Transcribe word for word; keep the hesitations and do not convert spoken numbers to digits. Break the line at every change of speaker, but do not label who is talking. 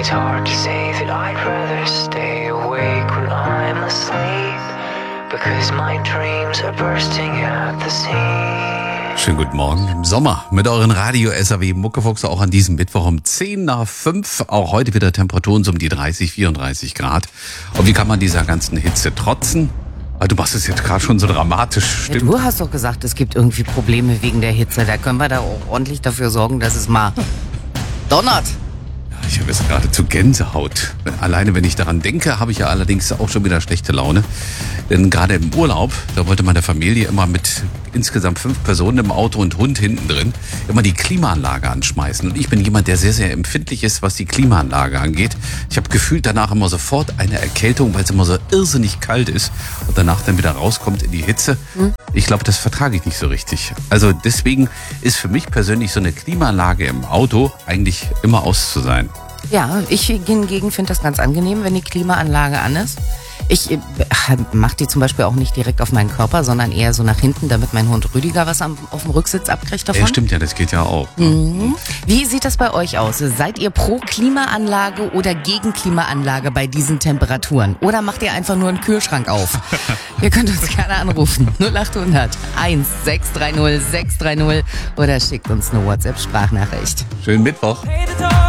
It's hard to say that I'd rather stay awake when I'm asleep, because my dreams are bursting at the seams.
Schönen guten Morgen im Sommer mit euren Radio-S A W Muckefuchs auch an diesem Mittwoch um zehn nach fünf. Auch heute wieder Temperaturen so um die dreißig, vierunddreißig Grad. Und wie kann man dieser ganzen Hitze trotzen? Du machst es jetzt gerade schon so dramatisch.
Ja, du hast doch gesagt, es gibt irgendwie Probleme wegen der Hitze. Da können wir da auch ordentlich dafür sorgen, dass es mal donnert.
Ich habe jetzt geradezu Gänsehaut. Alleine wenn ich daran denke, habe ich ja allerdings auch schon wieder schlechte Laune. Denn gerade im Urlaub, da wollte meine Familie immer mit insgesamt fünf Personen im Auto und Hund hinten drin immer die Klimaanlage anschmeißen. Und ich bin jemand, der sehr, sehr empfindlich ist, was die Klimaanlage angeht. Ich habe gefühlt danach immer sofort eine Erkältung, weil es immer so irrsinnig kalt ist und danach dann wieder rauskommt in die Hitze. Ich glaube, das vertrage ich nicht so richtig. Also deswegen ist für mich persönlich so eine Klimaanlage im Auto eigentlich immer aus zu sein.
Ja, ich hingegen finde das ganz angenehm, wenn die Klimaanlage an ist. Ich äh, mache die zum Beispiel auch nicht direkt auf meinen Körper, sondern eher so nach hinten, damit mein Hund Rüdiger was am, auf dem Rücksitz abkriegt davon.
Ja, stimmt ja, das geht ja auch.
Mhm. Wie sieht das bei euch aus? Seid ihr pro Klimaanlage oder gegen Klimaanlage bei diesen Temperaturen? Oder macht ihr einfach nur einen Kühlschrank auf? Ihr könnt uns gerne anrufen. null acht hundert eins sechs drei null sechs drei null oder schickt uns eine WhatsApp-Sprachnachricht.
Schönen Mittwoch.